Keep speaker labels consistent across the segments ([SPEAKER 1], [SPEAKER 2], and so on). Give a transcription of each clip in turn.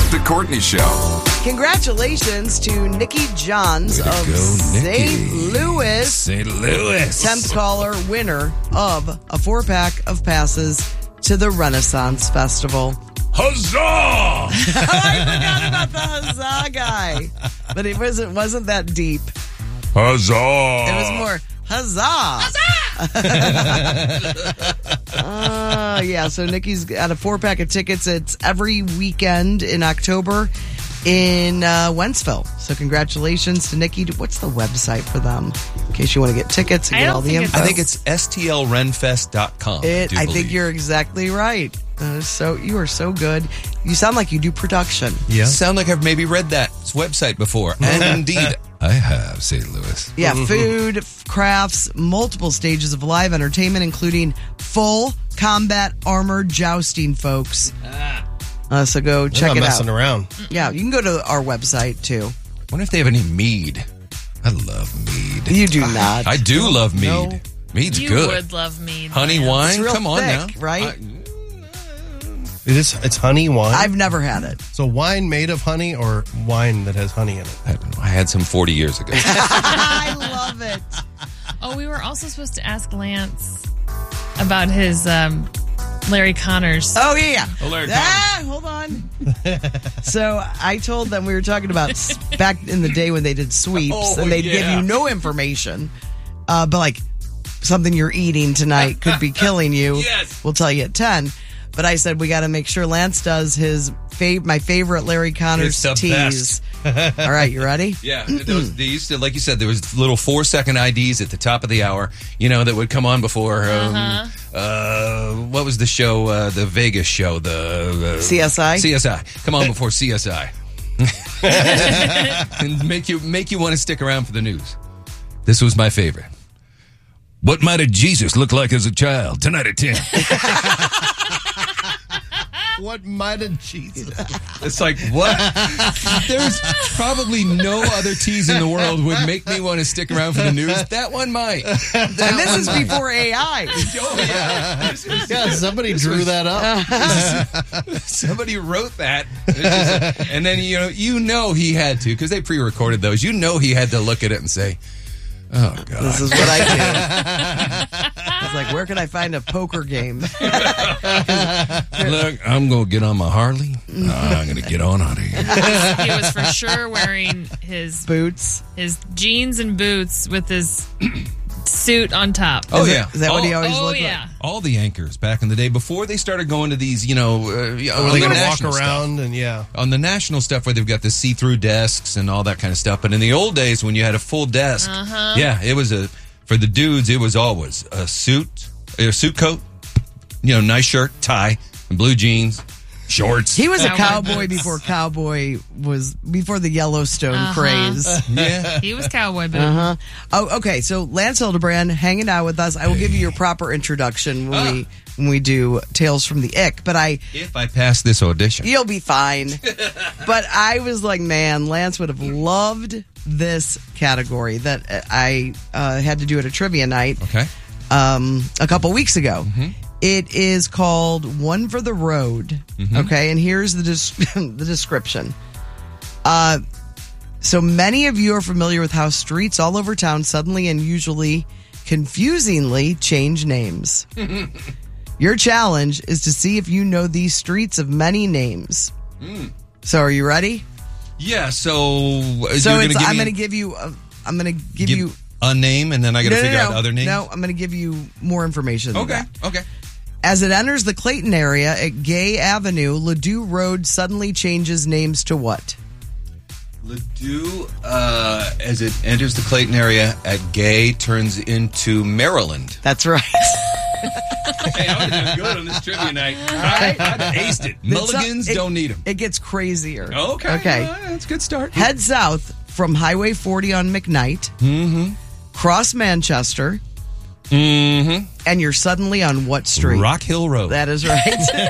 [SPEAKER 1] The Courtney Show.
[SPEAKER 2] Congratulations to Nikki Johns
[SPEAKER 1] Way to
[SPEAKER 2] of
[SPEAKER 1] go, Nikki.
[SPEAKER 2] St. Louis.
[SPEAKER 1] St. Louis.
[SPEAKER 2] 10th caller, winner of a 4-pack of passes to the Renaissance Festival.
[SPEAKER 1] Huzzah!
[SPEAKER 2] I forgot about the huzzah guy. But it wasn't that deep.
[SPEAKER 1] Huzzah!
[SPEAKER 2] It was more huzzah. Yeah, so Nikki's got a 4-pack of tickets. It's every weekend in October in Wentzville. So congratulations to Nikki. What's the website for them? In case you want to get tickets and get all the info.
[SPEAKER 3] I think it's stlrenfest.com.
[SPEAKER 2] I think you're exactly right. You are so good. You sound like you do production.
[SPEAKER 3] Yeah. Sound like I've maybe read that website before. And indeed, I have, St. Louis.
[SPEAKER 2] Yeah, food, crafts, multiple stages of live entertainment, including full combat armor jousting, folks. So go check it out.
[SPEAKER 4] Messing around.
[SPEAKER 2] Yeah, you can go to our website, too.
[SPEAKER 3] I wonder if they have any mead. I love mead.
[SPEAKER 2] You do not.
[SPEAKER 3] I do love mead.
[SPEAKER 2] No.
[SPEAKER 3] Mead's
[SPEAKER 5] you
[SPEAKER 3] good.
[SPEAKER 5] You would love mead.
[SPEAKER 3] Honey
[SPEAKER 5] man.
[SPEAKER 3] wine?
[SPEAKER 2] It's real
[SPEAKER 3] Come on
[SPEAKER 2] thick,
[SPEAKER 3] now.
[SPEAKER 2] right?
[SPEAKER 4] It's honey wine?
[SPEAKER 2] I've never had it.
[SPEAKER 4] So wine made of honey or wine that has honey in it?
[SPEAKER 3] I don't know. I had some 40 years ago.
[SPEAKER 2] I love it.
[SPEAKER 5] Oh, we were also supposed to ask Lance about his Larry Connors.
[SPEAKER 2] Oh, yeah.
[SPEAKER 3] Oh, Larry
[SPEAKER 2] hold on. So I told them we were talking about back in the day when they did sweeps, and they'd give you no information, but like something you're eating tonight could be killing you.
[SPEAKER 3] Yes.
[SPEAKER 2] We'll tell you at 10. But I said we got to make sure Lance does my favorite Larry Connors
[SPEAKER 3] It's the
[SPEAKER 2] tease. All right, you ready?
[SPEAKER 3] Yeah, they used to, like you said, there was little 4-second IDs at the top of the hour, that would come on before. What was the show? The Vegas show, the
[SPEAKER 2] CSI.
[SPEAKER 3] CSI, come on before CSI, and make you want to stick around for the news. This was my favorite. What might a Jesus look like as a child? Tonight at 10.
[SPEAKER 4] What might have Jesus?
[SPEAKER 3] It's like, what? There's probably no other tease in the world would make me want to stick around for the news. That one might.
[SPEAKER 2] And this is before AI.
[SPEAKER 3] Oh, yeah.
[SPEAKER 4] Somebody drew that up.
[SPEAKER 3] Somebody wrote that. And then, he had to, because they pre-recorded those. He had to look at it and say, oh, God.
[SPEAKER 2] This is what I do. I was like, where can I find a poker game?
[SPEAKER 3] Look, I'm going to get on my Harley. I'm going to get on out of here.
[SPEAKER 5] He was for sure wearing his
[SPEAKER 2] boots,
[SPEAKER 5] his jeans and boots with his suit on top.
[SPEAKER 3] Oh,
[SPEAKER 2] Is that what he always looked like?
[SPEAKER 3] All the anchors back in the day, before they started going to these,
[SPEAKER 4] Where they can walk around and
[SPEAKER 3] on the national stuff where they've got the see-through desks and all that kind of stuff. But in the old days when you had a full desk, it was for the dudes, it was always a suit coat, nice shirt, tie, and blue jeans, shorts.
[SPEAKER 2] He was a cowboy before the Yellowstone craze.
[SPEAKER 3] Yeah.
[SPEAKER 5] He was cowboy boot.
[SPEAKER 2] Oh, okay. So Lance Hildebrand hanging out with us. I will give you your proper introduction when we do Tales from the Ick. But
[SPEAKER 3] if I pass this audition,
[SPEAKER 2] you'll be fine. But I was like, man, Lance would have loved this category that I had to do at a trivia night.
[SPEAKER 3] Okay.
[SPEAKER 2] A couple weeks ago. Mm-hmm. It is called One for the Road. Mm-hmm. Okay, and here's the description. So many of you are familiar with how streets all over town suddenly and usually confusingly change names. Your challenge is to see if you know these streets of many names. So are you ready?
[SPEAKER 3] Yeah, so
[SPEAKER 2] I'm going to give you
[SPEAKER 3] a name, and then I got to figure out other names?
[SPEAKER 2] No, I'm going to give you more information than that.
[SPEAKER 3] Okay.
[SPEAKER 2] As it enters the Clayton area at Gay Avenue, Ladue Road suddenly changes names to what?
[SPEAKER 3] Ladue, as it enters the Clayton area at Gay, turns into Maryland.
[SPEAKER 2] That's right.
[SPEAKER 3] Hey, I would have done good on this trivia night. I'd have aced it. Mulligans don't need them.
[SPEAKER 2] It gets crazier.
[SPEAKER 3] Okay. That's a good start.
[SPEAKER 2] Head south from Highway 40 on McKnight.
[SPEAKER 3] Mm-hmm.
[SPEAKER 2] Cross Manchester.
[SPEAKER 3] Mm-hmm.
[SPEAKER 2] And you're suddenly on what street?
[SPEAKER 3] Rock Hill Road.
[SPEAKER 2] That is right.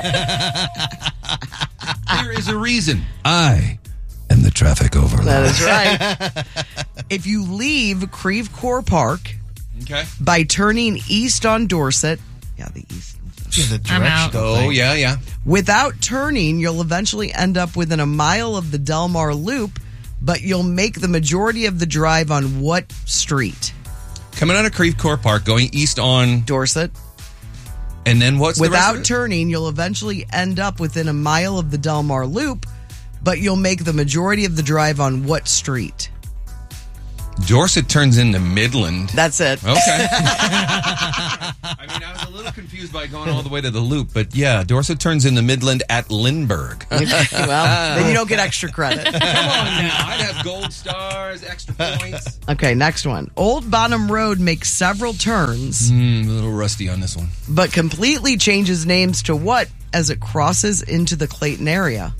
[SPEAKER 3] There is a reason. I am the traffic overlord.
[SPEAKER 2] That is right. If you leave Creve Coeur Park by turning east on Dorset, the east.
[SPEAKER 4] Yeah, the
[SPEAKER 5] I'm out.
[SPEAKER 4] directional
[SPEAKER 3] Oh,
[SPEAKER 4] thing.
[SPEAKER 3] yeah.
[SPEAKER 2] Without turning, you'll eventually end up within a mile of the Del Mar Loop, but you'll make the majority of the drive on what street?
[SPEAKER 3] Coming out of Creve Coeur Park, going east on,
[SPEAKER 2] Dorset.
[SPEAKER 3] and then what's the rest
[SPEAKER 2] Without
[SPEAKER 3] of it?
[SPEAKER 2] turning, you'll eventually end up within a mile of the Del Mar Loop, but you'll make the majority of the drive on what street?
[SPEAKER 3] Dorset turns into Midland.
[SPEAKER 2] That's it.
[SPEAKER 3] Okay. I mean, I was a little confused by going all the way to the loop, but yeah, Dorset turns into Midland at Lindbergh. Come
[SPEAKER 2] Well, then you don't get extra credit.
[SPEAKER 3] on now. I'd have gold stars, extra points.
[SPEAKER 2] Okay, next one. Old Bonham Road makes several turns,
[SPEAKER 3] A little rusty on this one.
[SPEAKER 2] but completely changes names to what as it crosses into the Clayton area?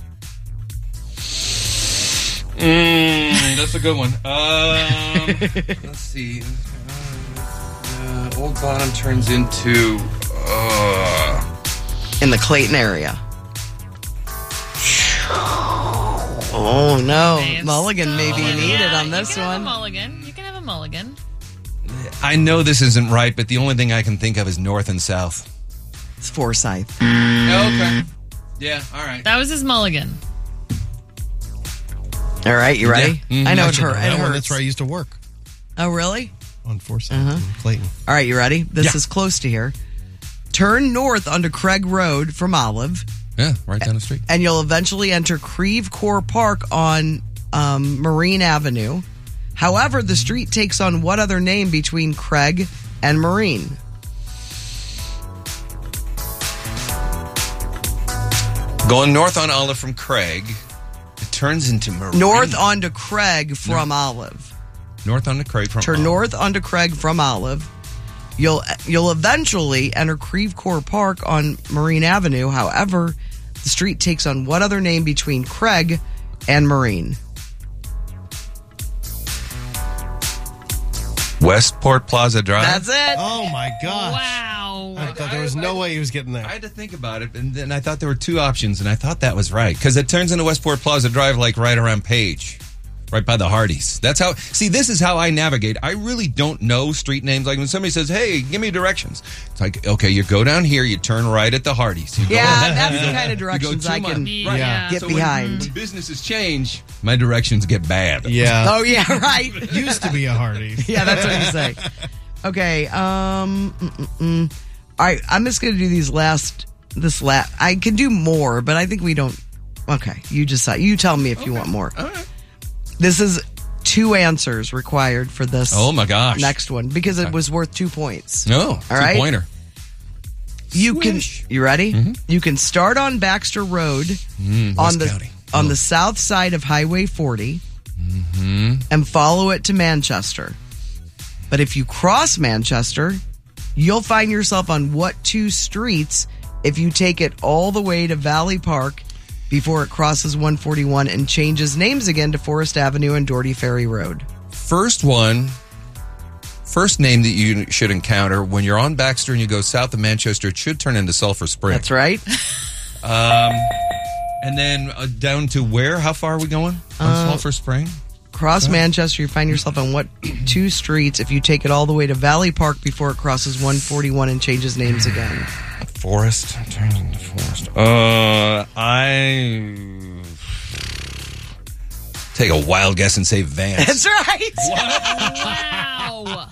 [SPEAKER 3] That's a good one. Let's see. Old Bottom turns into.
[SPEAKER 2] In the Clayton area. Oh, no.
[SPEAKER 5] It's
[SPEAKER 2] Mulligan may be
[SPEAKER 5] still-
[SPEAKER 2] needed
[SPEAKER 5] Yeah,
[SPEAKER 2] on this
[SPEAKER 5] you can have
[SPEAKER 2] one.
[SPEAKER 5] a mulligan. You can have a mulligan.
[SPEAKER 3] I know this isn't right, but the only thing I can think of is north and south.
[SPEAKER 2] It's Forsyth.
[SPEAKER 3] Okay. Yeah. All right.
[SPEAKER 5] That was his mulligan.
[SPEAKER 2] All right, you ready?
[SPEAKER 3] Yeah.
[SPEAKER 2] I know it
[SPEAKER 4] Actually,
[SPEAKER 2] hurt.
[SPEAKER 4] that
[SPEAKER 2] It
[SPEAKER 4] one,
[SPEAKER 2] hurts.
[SPEAKER 4] that's where I used to work
[SPEAKER 2] Oh, really?
[SPEAKER 4] on Forsyth in Clayton.
[SPEAKER 2] All right, you ready? This
[SPEAKER 3] Yeah.
[SPEAKER 2] is close to here. Turn north onto Craig Road from Olive,
[SPEAKER 3] Yeah, right down the street.
[SPEAKER 2] and you'll eventually enter Creve Coeur Park on Marine Avenue. However, the street takes on what other name between Craig and Marine?
[SPEAKER 3] Going north on Olive from Craig, it turns into Marine.
[SPEAKER 2] North onto Craig from Olive.
[SPEAKER 3] North on the Craig from
[SPEAKER 2] Turn
[SPEAKER 3] Olive.
[SPEAKER 2] north onto Craig from Olive. You'll eventually enter Creve Coeur Park on Marine Avenue. However, the street takes on what other name between Craig and Marine?
[SPEAKER 3] Westport Plaza Drive.
[SPEAKER 2] That's it.
[SPEAKER 4] Oh my gosh!
[SPEAKER 5] Wow.
[SPEAKER 4] I thought there was no way he was getting there.
[SPEAKER 3] I had to think about it, and then I thought there were two options, and I thought that was right because it turns into Westport Plaza Drive, like right around Page, right by the Hardys. That's how. See, this is how I navigate. I really don't know street names. Like when somebody says, "Hey, give me directions," it's like, okay, you go down here, you turn right at the Hardys. You go-
[SPEAKER 2] Yeah, that's the kind of
[SPEAKER 3] you go
[SPEAKER 2] directions
[SPEAKER 3] 2
[SPEAKER 2] I can.
[SPEAKER 3] miles.
[SPEAKER 5] Yeah.
[SPEAKER 2] Get
[SPEAKER 3] So
[SPEAKER 2] behind.
[SPEAKER 3] When businesses change, my directions get bad.
[SPEAKER 4] Yeah,
[SPEAKER 2] Oh yeah, right.
[SPEAKER 4] used to be a Hardee's.
[SPEAKER 2] Yeah, that's what you say. Okay. All right, I'm just gonna do these last. I can do more, but I think we don't. Okay, you decide. You tell me if you want more.
[SPEAKER 3] All right.
[SPEAKER 2] This is 2 answers required for this.
[SPEAKER 3] Oh my gosh.
[SPEAKER 2] Next one because it was worth 2 points.
[SPEAKER 3] No.
[SPEAKER 2] All right.
[SPEAKER 3] Pointer.
[SPEAKER 2] You
[SPEAKER 3] Swish.
[SPEAKER 2] can. You ready? You can start on Baxter Road on
[SPEAKER 3] West
[SPEAKER 2] the
[SPEAKER 3] County.
[SPEAKER 2] on the south side of Highway 40 and follow it to Manchester. But if you cross Manchester, you'll find yourself on what 2 streets if you take it all the way to Valley Park before it crosses 141 and changes names again to Forest Avenue and Doherty Ferry Road.
[SPEAKER 3] First name that you should encounter when you're on Baxter and you go south of Manchester, it should turn into Sulphur Spring.
[SPEAKER 2] That's right.
[SPEAKER 3] And then down to where? How far are we going on Sulphur Spring?
[SPEAKER 2] Cross Manchester, you find yourself on what 2 streets if you take it all the way to Valley Park before it crosses 141 and changes names again.
[SPEAKER 3] Forest. Turns into Forest. I take a wild guess and say Vance.
[SPEAKER 2] That's right.
[SPEAKER 5] Wow.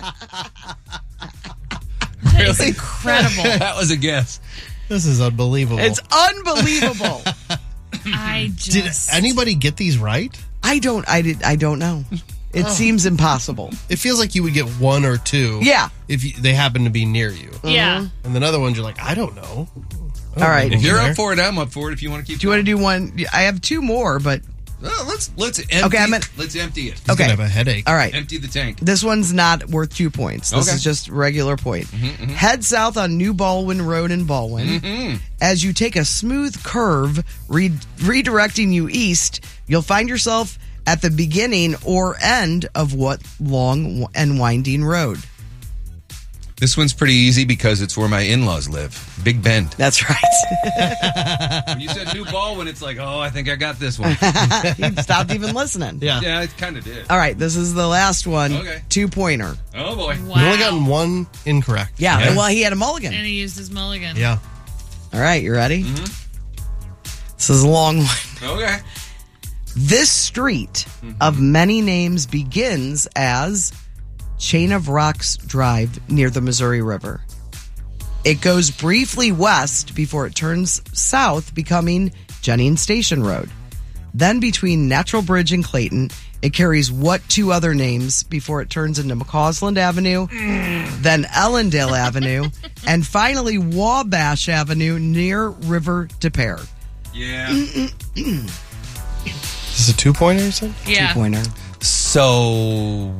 [SPEAKER 5] That is incredible.
[SPEAKER 3] That was a guess.
[SPEAKER 4] This is unbelievable.
[SPEAKER 2] It's unbelievable.
[SPEAKER 5] I
[SPEAKER 4] Did
[SPEAKER 5] just.
[SPEAKER 4] anybody get these right?
[SPEAKER 2] I don't know. It seems impossible.
[SPEAKER 4] It feels like you would get 1 or 2.
[SPEAKER 2] Yeah.
[SPEAKER 4] If they happen to be near you,
[SPEAKER 5] Yeah.
[SPEAKER 4] and then other ones you're like, I don't know.
[SPEAKER 2] All right.
[SPEAKER 3] If you're
[SPEAKER 4] there.
[SPEAKER 3] up for it, I'm up for it. If you want to keep
[SPEAKER 2] Do you want to do one? I have 2 more, but
[SPEAKER 3] Well, let's empty.
[SPEAKER 2] Okay, I meant-
[SPEAKER 3] let's empty it.
[SPEAKER 4] He's
[SPEAKER 2] Okay.
[SPEAKER 4] gonna have a headache.
[SPEAKER 2] all right.
[SPEAKER 3] Empty the tank.
[SPEAKER 2] This one's not worth 2 points. This
[SPEAKER 3] Okay.
[SPEAKER 2] is just regular point. Head south on New Baldwin Road in Baldwin. As you take a smooth curve, redirecting you east, you'll find yourself at the beginning or end of what long and winding road?
[SPEAKER 3] This one's pretty easy because it's where my in-laws live. Big Bend.
[SPEAKER 2] That's right.
[SPEAKER 3] When you said New Baldwin, it's like, oh, I think I got this one.
[SPEAKER 2] He stopped even listening.
[SPEAKER 4] Yeah.
[SPEAKER 3] Yeah, it kind of did.
[SPEAKER 2] All right, this is the last one.
[SPEAKER 3] Okay.
[SPEAKER 2] 2-pointer.
[SPEAKER 3] Oh boy.
[SPEAKER 5] Wow.
[SPEAKER 4] You've only gotten 1 incorrect.
[SPEAKER 2] Yeah,
[SPEAKER 3] Yeah.
[SPEAKER 2] well, he had a mulligan.
[SPEAKER 5] And he used his mulligan.
[SPEAKER 4] Yeah.
[SPEAKER 2] All right, you ready? This is a long one.
[SPEAKER 3] Okay.
[SPEAKER 2] This street of many names begins as Chain of Rocks Drive near the Missouri River. It goes briefly west before it turns south, becoming Jennings Station Road. Then between Natural Bridge and Clayton, it carries what two other names before it turns into McCausland Avenue, then Ellendale Avenue, and finally Wabash Avenue near River Des Peres.
[SPEAKER 3] Yeah.
[SPEAKER 4] Is this a 2-pointer or something?
[SPEAKER 5] Yeah.
[SPEAKER 2] 2-pointer.
[SPEAKER 3] So,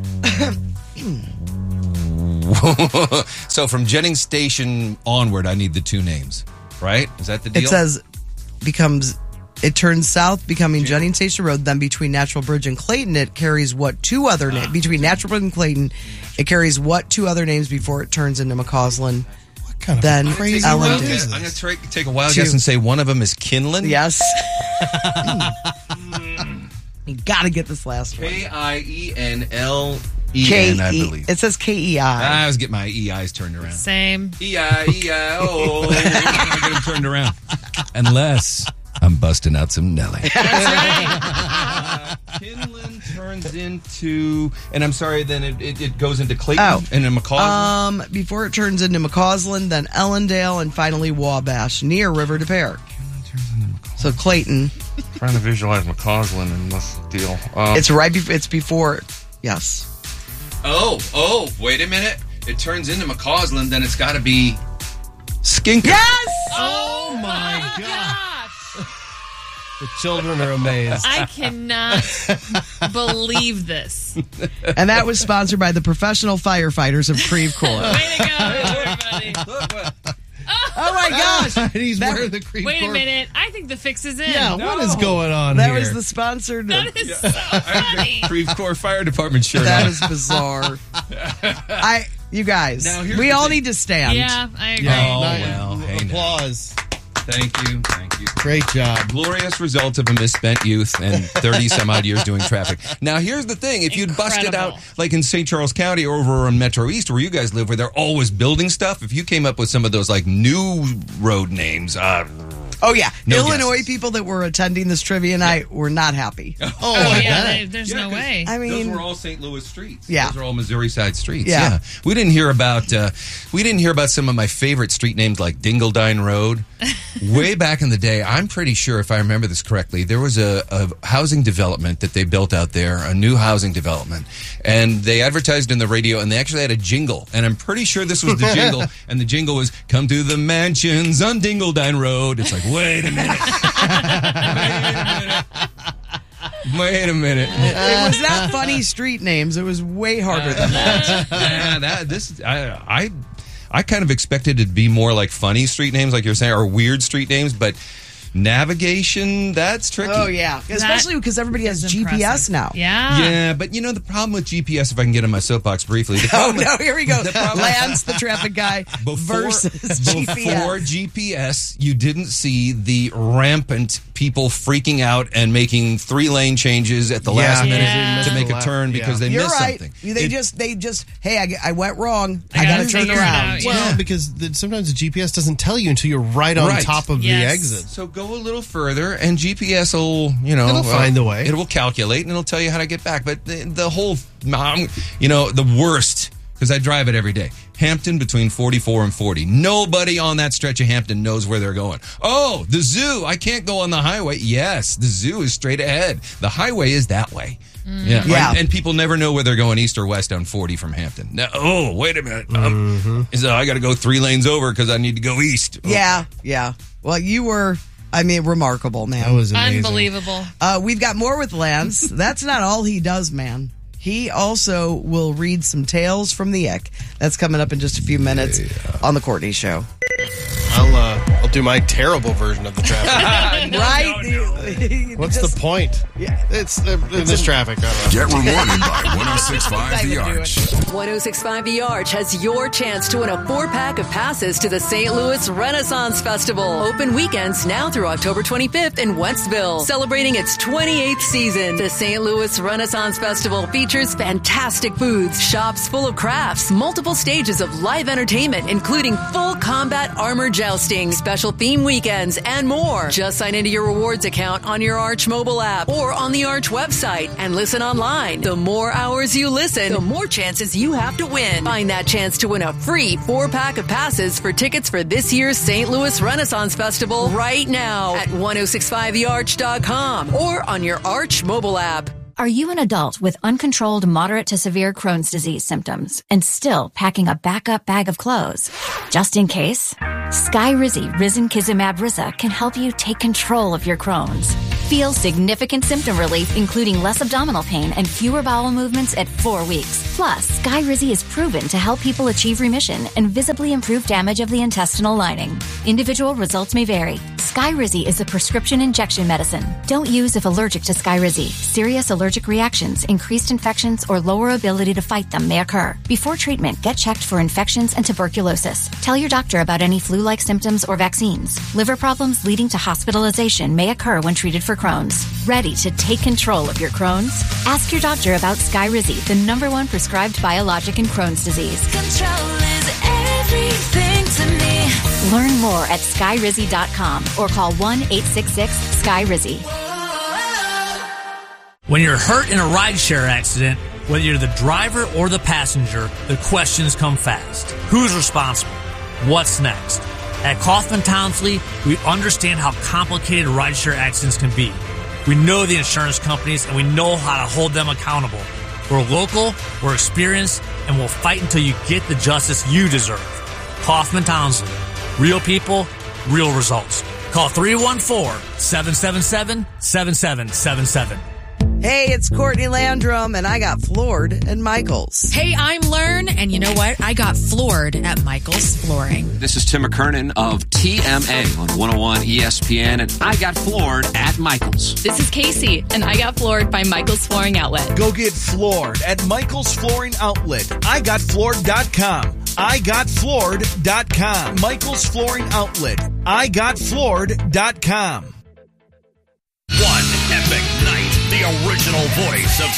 [SPEAKER 3] so from Jennings Station onward, I need the two names, right? Is that the deal?
[SPEAKER 2] It says it turns south, becoming Jennings Station Road. Then between Natural Bridge and Clayton, it carries what two other names? Between Natural Bridge and Clayton, it carries what two other names before it turns into McCausland?
[SPEAKER 4] What kind of
[SPEAKER 2] Then
[SPEAKER 4] crazy
[SPEAKER 3] I'm
[SPEAKER 2] Ellendale.
[SPEAKER 4] world is
[SPEAKER 3] going
[SPEAKER 4] this?
[SPEAKER 3] to take a wild guess and say one of them is Kinlan.
[SPEAKER 2] Yes. You got to get this last one.
[SPEAKER 3] Kienlen, I believe.
[SPEAKER 2] It says KEI.
[SPEAKER 3] I was getting my EIs turned around.
[SPEAKER 5] Same.
[SPEAKER 3] E-I-E-I-O. I'm going to get them turned around. Unless I'm busting out some Nelly. Kinlan turns into, and I'm sorry, then it goes into Clayton and then McCausland.
[SPEAKER 2] Before it turns into McCausland, then Ellendale, and finally Wabash near River Des Peres. So Clayton.
[SPEAKER 1] Trying to visualize McCausland in this deal.
[SPEAKER 2] It's right before. It's before. Yes.
[SPEAKER 3] Oh, wait a minute. It turns into McCausland, then it's got to be Skinker.
[SPEAKER 2] Yes.
[SPEAKER 4] Oh my gosh. The children are amazed.
[SPEAKER 5] I cannot believe this.
[SPEAKER 2] And that was sponsored by the professional firefighters of Creve Coeur.
[SPEAKER 5] Way to go, everybody.
[SPEAKER 2] Oh my gosh.
[SPEAKER 4] He's
[SPEAKER 2] That-
[SPEAKER 4] wearing the Creve
[SPEAKER 5] Wait a
[SPEAKER 4] Coeur-
[SPEAKER 5] minute. I think the fix is in.
[SPEAKER 4] Yeah, what is going on
[SPEAKER 2] That
[SPEAKER 4] here?
[SPEAKER 2] was the sponsored.
[SPEAKER 5] That is so funny.
[SPEAKER 3] Creve Coeur Fire Department shirt
[SPEAKER 2] That
[SPEAKER 3] on.
[SPEAKER 2] is bizarre. You guys,
[SPEAKER 3] Now, here's
[SPEAKER 2] we
[SPEAKER 3] the
[SPEAKER 2] all
[SPEAKER 3] thing.
[SPEAKER 2] need to stand.
[SPEAKER 5] Yeah, I agree.
[SPEAKER 3] Oh, well, hey now.
[SPEAKER 4] Applause.
[SPEAKER 3] Thank you.
[SPEAKER 4] Great job.
[SPEAKER 3] Glorious result of a misspent youth and 30 some odd years doing traffic. Now, here's the thing. If you'd busted out,
[SPEAKER 5] Incredible.
[SPEAKER 3] like in St. Charles County or over on Metro East where you guys live, where they're always building stuff, if you came up with some of those like new road names,
[SPEAKER 2] Oh yeah,
[SPEAKER 3] No
[SPEAKER 2] Illinois
[SPEAKER 3] guesses.
[SPEAKER 2] people that were attending this trivia night were not happy.
[SPEAKER 5] Oh, yeah, there's no way.
[SPEAKER 2] I mean,
[SPEAKER 3] those were all St. Louis streets.
[SPEAKER 2] Yeah.
[SPEAKER 3] Those are all Missouri side streets.
[SPEAKER 2] Yeah.
[SPEAKER 3] We didn't hear about some of my favorite street names like Dingledine Road. Way back in the day, I'm pretty sure if I remember this correctly, there was a housing development that they built out there, a new housing development. And they advertised in the radio and they actually had a jingle. And I'm pretty sure this was the jingle. And the jingle was, "Come to the mansions on Dingledine Road." It's like, wait a minute. Wait a minute.
[SPEAKER 2] it was not funny street names. It was way harder than that.
[SPEAKER 3] I kind of expected it to be more like funny street names, like you're saying, or weird street names, but navigation, that's tricky.
[SPEAKER 2] Oh yeah, especially because everybody has
[SPEAKER 5] is
[SPEAKER 2] GPS
[SPEAKER 5] impressive.
[SPEAKER 2] now.
[SPEAKER 5] Yeah.
[SPEAKER 3] Yeah, but you know the problem with GPS, if I can get on my soapbox briefly. The
[SPEAKER 2] Oh
[SPEAKER 3] problem with-
[SPEAKER 2] no, here we go.
[SPEAKER 3] the problem-
[SPEAKER 2] Lance, the traffic guy, versus GPS.
[SPEAKER 3] Before GPS, you didn't see the rampant people freaking out and making 3-lane changes at the last minute
[SPEAKER 5] Yeah.
[SPEAKER 3] to make a
[SPEAKER 4] Yeah.
[SPEAKER 3] turn because they
[SPEAKER 2] You're
[SPEAKER 3] missed
[SPEAKER 2] right.
[SPEAKER 3] something.
[SPEAKER 2] They
[SPEAKER 3] It-
[SPEAKER 2] just. Hey, I went wrong.
[SPEAKER 5] I
[SPEAKER 2] I got
[SPEAKER 5] gotta
[SPEAKER 2] to turn
[SPEAKER 5] figure it
[SPEAKER 2] around.
[SPEAKER 5] out, yeah.
[SPEAKER 4] Well, because sometimes the GPS doesn't tell you until you're right on
[SPEAKER 3] Right.
[SPEAKER 4] top of the
[SPEAKER 5] Yes.
[SPEAKER 4] exit.
[SPEAKER 3] So go a little further, and GPS will,
[SPEAKER 4] It'll find the way.
[SPEAKER 3] It will calculate, and it'll tell you how to get back. But the whole, the worst, because I drive it every day. Hampton between 44 and 40. Nobody on that stretch of Hampton knows where they're going. Oh, the zoo. I can't go on the highway. Yes, the zoo is straight ahead. The highway is that way. Yeah.
[SPEAKER 2] Yeah.
[SPEAKER 3] And people never know where they're going east or west on 40 from Hampton. Now, oh, wait a minute. So I got to go 3 lanes over because I need to go east.
[SPEAKER 2] Yeah. Well, you were. Remarkable, man.
[SPEAKER 4] That was amazing.
[SPEAKER 5] Unbelievable.
[SPEAKER 2] We've got more with Lance. That's not all he does, man. He also will read some tales from the Ick. That's coming up in just a few minutes on the Courtney Show.
[SPEAKER 4] I'll do my terrible version of the traffic.
[SPEAKER 2] Right?
[SPEAKER 4] What's the point?
[SPEAKER 2] Yeah.
[SPEAKER 6] It's in this traffic. I don't know.
[SPEAKER 7] Get rewarded by 106.5 The Arch.
[SPEAKER 8] 106.5 The Arch has your chance to win a 4-pack of passes to the St. Louis Renaissance Festival. Open weekends now through October 25th in Wentzville. Celebrating its 28th season, the St. Louis Renaissance Festival features fantastic booths, shops full of crafts, multiple stages of live entertainment, including full combat armor jousting, special theme weekends, and more. Just sign into your rewards account on your Arch mobile app or on the Arch website and listen online. The more hours you listen, the more chances you have to win. Find that chance to win a free 4-pack of passes for tickets for this year's St. Louis Renaissance Festival right now at 1065thearch.com or on your Arch mobal app.
[SPEAKER 9] Are you an adult with uncontrolled moderate to severe Crohn's disease symptoms and still packing a backup bag of clothes? Just in case, Skyrizi Risankizumab Risa can help you take control of your Crohn's. Feel significant symptom relief, including less abdominal pain and fewer bowel movements at 4 weeks. Plus, Skyrizi is proven to help people achieve remission and visibly improve damage of the intestinal lining. Individual results may vary. Skyrizi is a prescription injection medicine. Don't use if allergic to Skyrizi. Serious allergic reactions, increased infections, or lower ability to fight them may occur. Before treatment, get checked for infections and tuberculosis. Tell your doctor about any flu-like symptoms or vaccines. Liver problems leading to hospitalization may occur when treated for Crohn's. Ready to take control of your Crohn's? Ask your doctor about Skyrizi, the #1 prescribed biologic in Crohn's disease.
[SPEAKER 10] Control is everything to me.
[SPEAKER 9] Learn more at Skyrizi.com or call 1-866-SKYRIZI.
[SPEAKER 11] When you're hurt in a rideshare accident, whether you're the driver or the passenger, the questions come fast. Who's responsible? What's next? At Kaufman Townsley, we understand how complicated rideshare accidents can be. We know the insurance companies and we know how to hold them accountable. We're local, we're experienced, and we'll fight until you get the justice you deserve. Kaufman Townsley. Real people, real results. Call 314-777-7777.
[SPEAKER 2] Hey, it's Courtney Landrum, and I got floored at Michael's.
[SPEAKER 12] Hey, I'm Learn, and you know what? I got floored at Michael's Flooring.
[SPEAKER 13] This is Tim McKernan of TMA on 101 ESPN, and I got floored at Michael's.
[SPEAKER 14] This is Casey, and I got floored by Michael's Flooring Outlet.
[SPEAKER 15] Go get floored at Michael's Flooring Outlet. IGotFloored.com. IGotFloored.com. Michael's Flooring Outlet. IGotFloored.com.
[SPEAKER 16] One epic night. The original voice of